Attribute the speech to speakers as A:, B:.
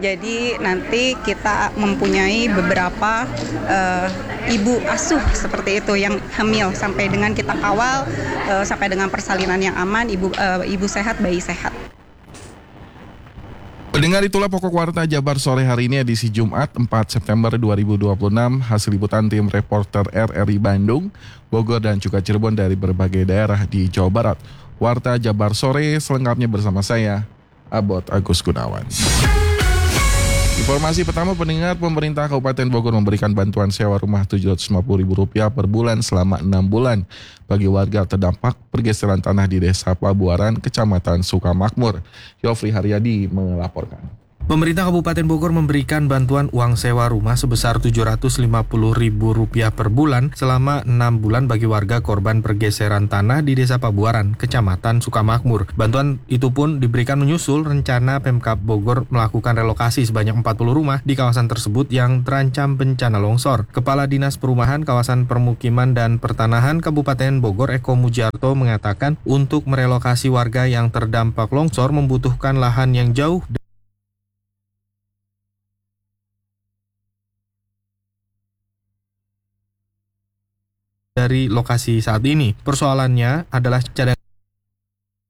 A: Jadi nanti kita mempunyai beberapa ibu asuh seperti itu yang hamil sampai dengan kita kawal sampai dengan persalinan yang aman, ibu sehat, bayi sehat.
B: Pendengar, itulah pokok warta Jabar sore hari ini edisi Jumat 4 September 2026, hasil liputan tim reporter RRI Bandung, Bogor dan juga Cirebon dari berbagai daerah di Jawa Barat. Warta Jabar sore selengkapnya bersama saya, Abot Agus Gunawan. Informasi pertama, pendengar, pemerintah Kabupaten Bogor memberikan bantuan sewa rumah Rp750.000 per bulan selama 6 bulan bagi warga terdampak pergeseran tanah di Desa Pabuaran, Kecamatan Sukamakmur. Yofri Haryadi melaporkan.
C: Pemerintah Kabupaten Bogor memberikan bantuan uang sewa rumah sebesar Rp750.000 per bulan selama 6 bulan bagi warga korban pergeseran tanah di Desa Pabuaran, Kecamatan Sukamakmur. Bantuan itu pun diberikan menyusul rencana Pemkab Bogor melakukan relokasi sebanyak 40 rumah di kawasan tersebut yang terancam bencana longsor. Kepala Dinas Perumahan, Kawasan Permukiman dan Pertanahan Kabupaten Bogor, Eko Mujarto, mengatakan untuk merelokasi warga yang terdampak longsor membutuhkan lahan yang jauh dari lokasi saat ini. Persoalannya adalah cadangan